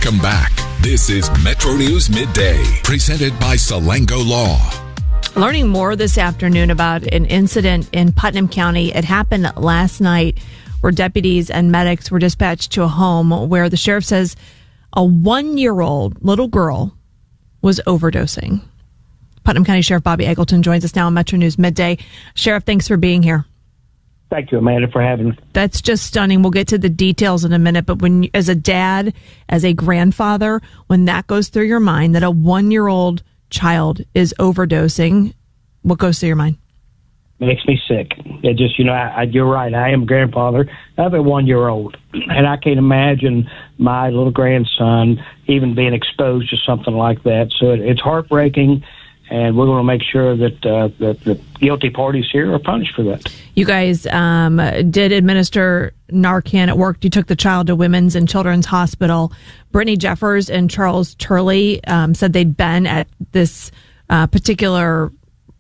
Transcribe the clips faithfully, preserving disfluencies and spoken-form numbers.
Welcome back. This is Metro News Midday, presented by Salango Law. Learning more this afternoon about an incident in Putnam County. It happened last night where deputies and medics were dispatched to a home where the sheriff says a one-year-old little girl was overdosing. Putnam County Sheriff Bobby Eggleton joins us now on Metro News Midday. Sheriff, thanks for being here. Thank you, Amanda, for having me. That's just stunning. We'll get to the details in a minute, but when, as a dad, as a grandfather, when that goes through your mind that a one-year-old child is overdosing, what goes through your mind? Makes me sick. It just, you know, I, I, you're right. I am a grandfather of a one-year-old, and I can't imagine my little grandson even being exposed to something like that. So it, it's heartbreaking, and we're going to make sure that, uh, that the guilty parties here are punished for that. You guys um, did administer Narcan at work. You took the child to Women's and Children's Hospital. Brittany Jeffers and Charles Turley um, said they'd been at this uh, particular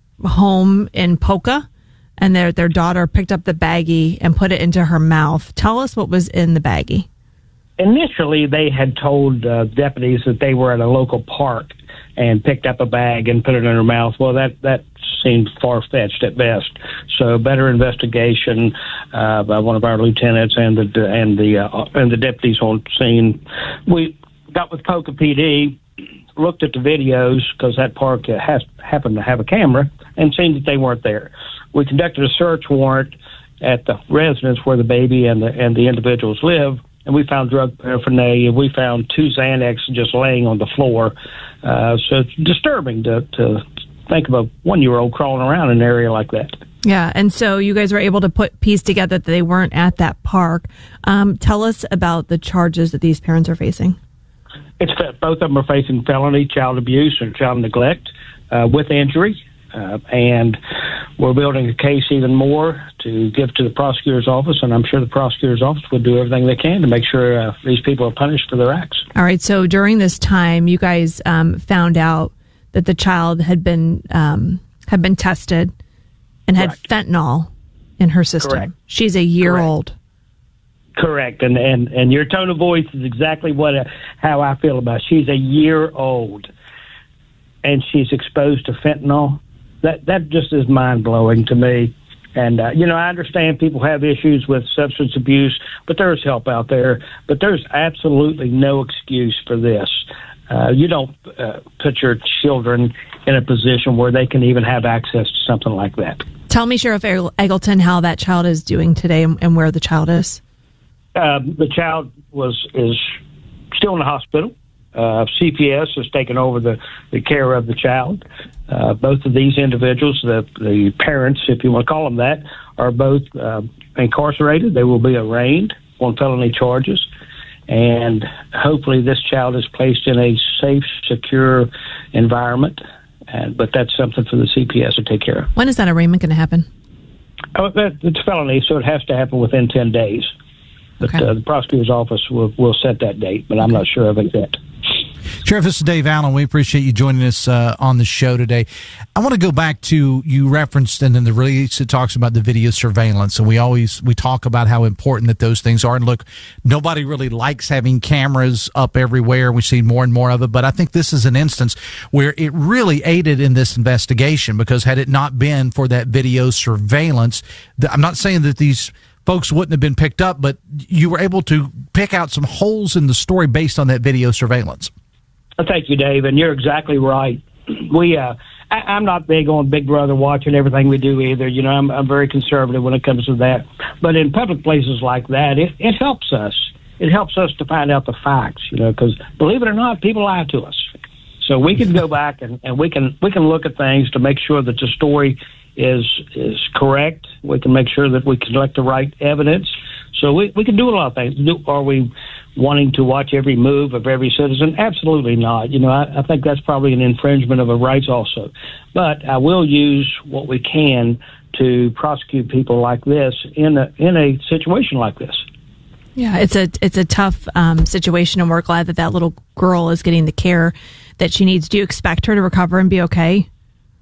home in Polka, and their their daughter picked up the baggie and put it into her mouth. Tell us what was in the baggie. Initially, they had told uh, deputies that they were at a local park and picked up a bag and put it in her mouth. Well, that, that seemed far-fetched at best. So better investigation uh, by one of our lieutenants and the and the uh, and the deputies on scene. We got with Polka P D, looked at the videos because that park has happened to have a camera, and seen that they weren't there. We conducted a search warrant at the residence where the baby and the and the individuals live, and we found drug paraphernalia. We found two Xanax just laying on the floor. Uh, so it's disturbing to, to think of a one-year-old crawling around in an area like that. Yeah, and so you guys were able to put piece together that they weren't at that park. Um, tell us about the charges that these parents are facing. It's both of them are facing felony child abuse and child neglect uh, with injury, uh, and we're building a case even more to give to the prosecutor's office, and I'm sure the prosecutor's office will do everything they can to make sure uh, these people are punished for their acts. All right, so during this time, you guys um, found out that the child had been um, had been tested and had Correct. fentanyl in her system. Correct. She's a year Correct. old. Correct, and, and and your tone of voice is exactly what uh, how I feel about it. She's a year old, and she's exposed to fentanyl. That that just is mind blowing to me. And uh, you know, I understand people have issues with substance abuse, but there's help out there. But there's absolutely no excuse for this. Uh, you don't uh, put your children in a position where they can even have access to something like that. Tell me, Sheriff Eggleton, how that child is doing today and, and where the child is. Uh, the child was is still in the hospital. Uh, C P S has taken over the, the care of the child. Uh, both of these individuals, the the parents, if you want to call them that, are both uh, incarcerated. They will be arraigned on felony charges. And hopefully this child is placed in a safe, secure environment. And, but that's something for the C P S to take care of. When is that arraignment going to happen? Oh, that, it's felony, so it has to happen within ten days. But Okay. uh, the prosecutor's office will, will set that date, but I'm not sure of it yet. Sheriff, this is Dave Allen. We appreciate you joining us uh, on the show today. I want to go back to, you referenced, and in the release it talks about the video surveillance, and we always we talk about how important that those things are. And look, nobody really likes having cameras up everywhere. We see more and more of it, but I think this is an instance where it really aided in this investigation, because had it not been for that video surveillance, the, I'm not saying that these folks wouldn't have been picked up, but you were able to pick out some holes in the story based on that video surveillance. Well, thank you, Dave, and you're exactly right. We, uh, I, I'm not big on Big Brother watching everything we do either. You know, I'm, I'm very conservative when it comes to that. But in public places like that, it, it helps us. It helps us to find out the facts, you know, because believe it or not, people lie to us. So we can go back and, and we can we can look at things to make sure that the story is is correct. We can make sure that we collect the right evidence. So we, we can do a lot of things. Do, are we wanting to watch every move of every citizen? Absolutely not. You know, I, I think that's probably an infringement of our rights also. But I will use what we can to prosecute people like this in a in a situation like this. Yeah, it's a it's a tough um, situation, and we're glad that that little girl is getting the care that she needs. Do you expect her to recover and be okay?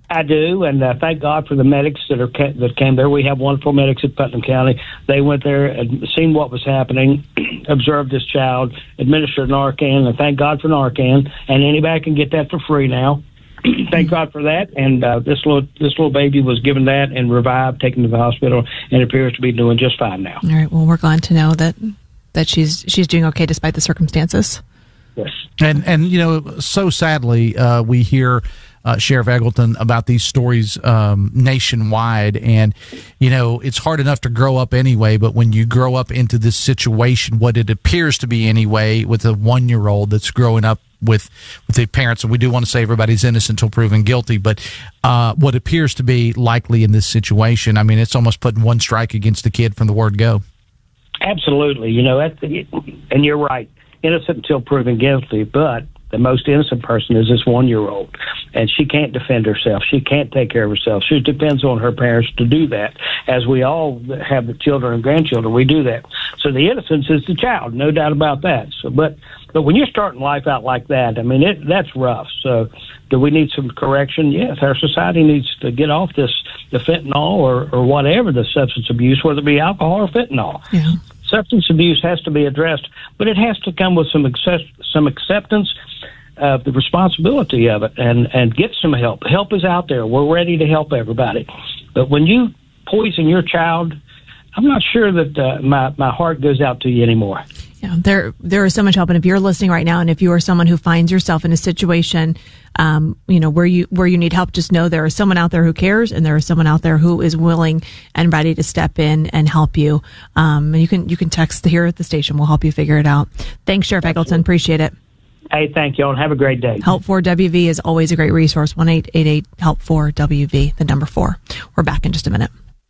I do, and uh, thank God for the medics that are that came there. We have wonderful medics at Putnam County. They went there and seen what was happening, observed this child, administered Narcan, and thank God for Narcan. And anybody can get that for free now. Thank God for that. And uh, this little this little baby was given that and revived, taken to the hospital, and appears to be doing just fine now. All right. Well, we're glad to know that that she's she's doing okay despite the circumstances. Yes. And and you know, so sadly, uh, we hear. Uh, Sheriff Eggleton, about these stories um, nationwide. And, you know, it's hard enough to grow up anyway, but when you grow up into this situation, what it appears to be anyway, with a one-year-old that's growing up with with the parents, and we do want to say everybody's innocent until proven guilty, but uh, what appears to be likely in this situation, I mean, it's almost putting one strike against the kid from the word go. Absolutely. You know, that's the, and you're right, innocent until proven guilty, but the most innocent person is this one-year-old, and she can't defend herself. She can't take care of herself. She depends on her parents to do that. As we all have the children and grandchildren, we do that. So the innocence is the child, no doubt about that. So, but but when you're starting life out like that, I mean, it, that's rough. So do we need some correction? Yes, our society needs to get off this, the fentanyl or, or whatever the substance abuse, whether it be alcohol or fentanyl. Yeah. Substance abuse has to be addressed, but it has to come with some accept, some acceptance of the responsibility of it, and, and get some help. Help is out there. We're ready to help everybody. But when you poison your child, I'm not sure that uh, my, my heart goes out to you anymore. Yeah, there there is so much help, and if you're listening right now, and if you are someone who finds yourself in a situation, um, you know, where you where you need help, just know there is someone out there who cares, and there is someone out there who is willing and ready to step in and help you. Um, and you can you can text here at the station. We'll help you figure it out. Thanks, Sheriff Eggleton. Appreciate it. Hey, thank you all, and have a great day. Help four W V is always a great resource. one eight eight eight help four W V, the number four. We're back in just a minute.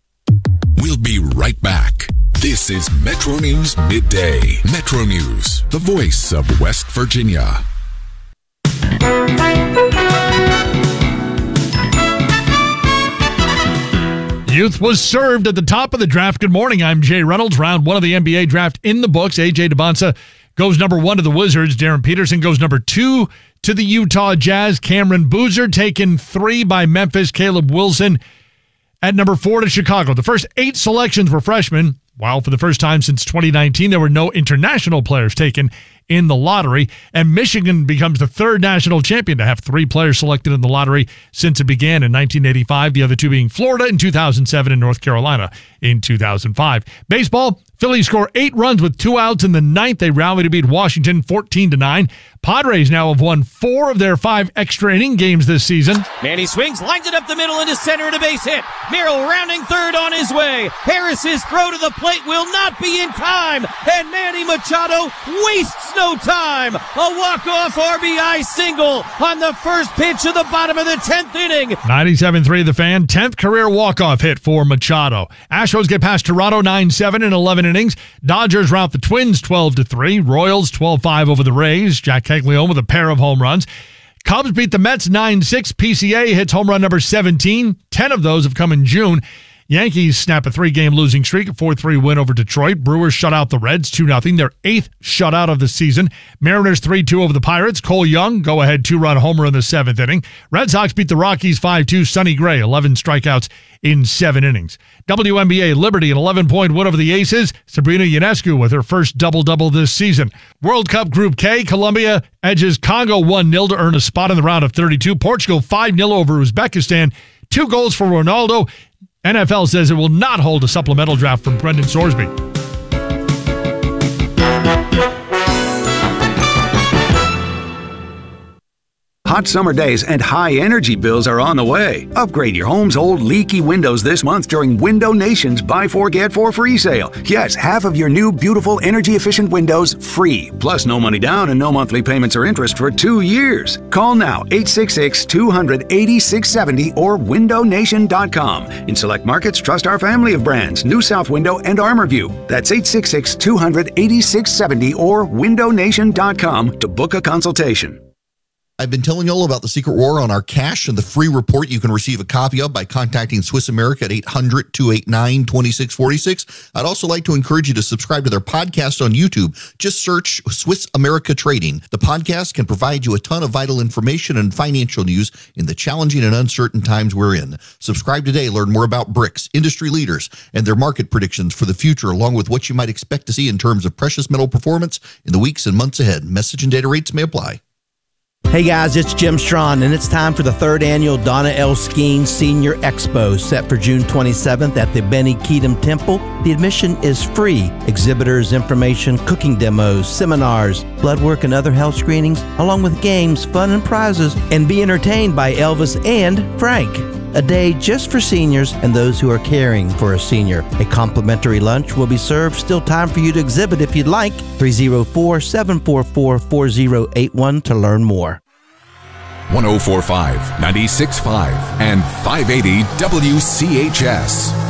We'll be right back. This is Metro News Midday. Metro News, the voice of West Virginia. Youth was served at the top of the draft. Good morning. I'm Jay Reynolds. Round one of the N B A draft in the books. A J DeBonsa goes number one to the Wizards. Darren Peterson goes number two to the Utah Jazz. Cameron Boozer taken three by Memphis. Caleb Wilson at number four to Chicago. The first eight selections were freshmen, while for the first time since twenty nineteen, there were no international players taken in the lottery. And Michigan becomes the third national champion to have three players selected in the lottery since it began in nineteen eighty-five, the other two being Florida in two thousand seven and North Carolina in two thousand five. Baseball, Phillies score eight runs with two outs in the ninth. They rally to beat Washington fourteen to nine. Padres now have won four of their five extra inning games this season. Manny swings, lines it up the middle into center and a base hit. Merrill rounding third on his way. Harris's throw to the plate will not be in time, and Manny Machado wastes no time. A walk-off R B I single on the first pitch of the bottom of the tenth inning. ninety-seven three The Fan, tenth career walk-off hit for Machado. Astros get past Toronto nine seven in eleven innings. Dodgers rout the Twins twelve to three. Royals twelve five over the Rays. Jack Caglione with a pair of home runs. Cubs beat the Mets nine six. P C A hits home run number seventeen. ten of those have come in June. Yankees snap a three-game losing streak, a four three win over Detroit. Brewers shut out the Reds two nothing, their eighth shutout of the season. Mariners three two over the Pirates. Cole Young, go-ahead two-run homer in the seventh inning. Red Sox beat the Rockies five two. Sonny Gray, eleven strikeouts in seven innings. W N B A, Liberty, an eleven-point win over the Aces. Sabrina Ionescu with her first double-double this season. World Cup Group K, Colombia edges Congo one nil to earn a spot in the round of thirty-two. Portugal five nil over Uzbekistan. Two goals for Ronaldo. N F L says it will not hold a supplemental draft from Brendan Sorsby. Hot summer days and high energy bills are on the way. Upgrade your home's old leaky windows this month during Window Nation's Buy Four Get Four free sale. Yes, half of your new beautiful energy efficient windows free. Plus no money down and no monthly payments or interest for two years. Call now eight six six, two hundred, eighty-six seventy or window nation dot com. In select markets, trust our family of brands, New South Window and ArmorView. That's eight six six, two hundred, eighty-six seventy or window nation dot com to book a consultation. I've been telling you all about the Secret War on our cash and the free report you can receive a copy of by contacting Swiss America at eight hundred, two eight nine, two six four six. I'd also like to encourage you to subscribe to their podcast on YouTube. Just search Swiss America Trading. The podcast can provide you a ton of vital information and financial news in the challenging and uncertain times we're in. Subscribe today. Learn more about B R I C S, industry leaders, and their market predictions for the future, along with what you might expect to see in terms of precious metal performance in the weeks and months ahead. Message and data rates may apply. Hey guys, it's Jim Strawn, and it's time for the third annual Donna L. Skeen Senior Expo, set for June twenty-seventh at the Benny Keatum Temple. The admission is free. Exhibitors, information, cooking demos, seminars, blood work, and other health screenings, along with games, fun, and prizes, and be entertained by Elvis and Frank. A day just for seniors and those who are caring for a senior. A complimentary lunch will be served. Still time for you to exhibit if you'd like. three oh four, seven four four, four oh eight one to learn more. one oh four point five, ninety-six point five, and five eighty W C H S.